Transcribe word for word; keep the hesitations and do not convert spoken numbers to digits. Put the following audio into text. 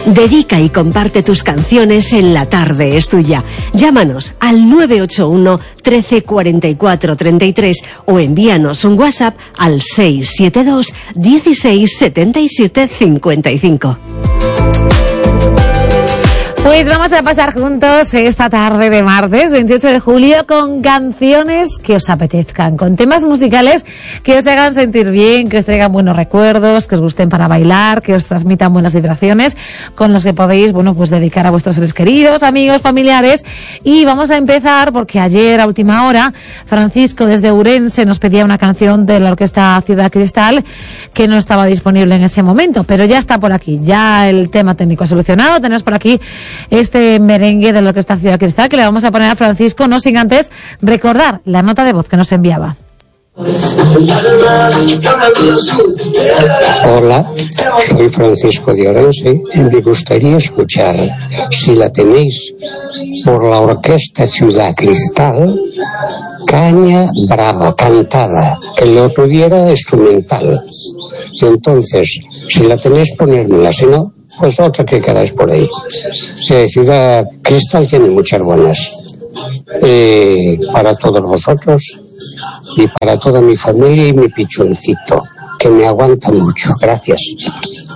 Dedica y comparte tus canciones en La Tarde es Tuya. Llámanos al nueve ocho uno, trece, cuarenta y cuatro, treinta y tres o envíanos un WhatsApp al seis siete dos, dieciséis, setenta y siete, cincuenta y cinco. Pues vamos a pasar juntos esta tarde de martes, veintiocho de julio, con canciones que os apetezcan, con temas musicales que os hagan sentir bien, que os traigan buenos recuerdos, que os gusten para bailar, que os transmitan buenas vibraciones, con los que podéis, bueno, pues dedicar a vuestros seres queridos, amigos, familiares. Y vamos a empezar porque ayer, a última hora, Francisco desde Ourense nos pedía una canción de la Orquesta Ciudad Cristal que no estaba disponible en ese momento, pero ya está por aquí, ya el tema técnico solucionado. Tenemos por aquí este merengue de la Orquesta Ciudad Cristal que le vamos a poner a Francisco, no sin antes recordar la nota de voz que nos enviaba. Hola, soy Francisco de Ourense y me gustaría escuchar, si la tenéis, por la Orquesta Ciudad Cristal, Caña Brava, cantada, que el otro día era instrumental. Entonces, si la tenéis, ponérmela, si no, pues otra que queráis por ahí. Eh, Ciudad Cristal tiene muchas buenas. Eh, para todos vosotros y para toda mi familia y mi pichoncito, que me aguanta mucho. Gracias.